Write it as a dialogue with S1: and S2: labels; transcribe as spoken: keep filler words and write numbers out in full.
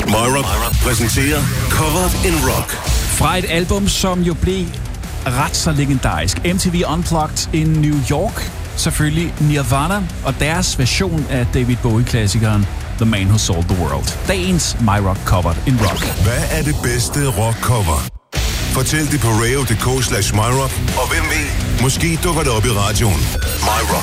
S1: MyRock præsenterer Covered in Rock.
S2: Fra et album, som jo blev ret så legendarisk. M T V Unplugged in New York. Selvfølgelig Nirvana og deres version af David Bowie-klassikeren The Man Who Sold the World. Dagens MyRock Covered in Rock.
S1: Hvad er det bedste rock-cover? Fortæl det på radio punktum d k slash myrock, og hvem ved, måske dukker det op i radioen. MyRock.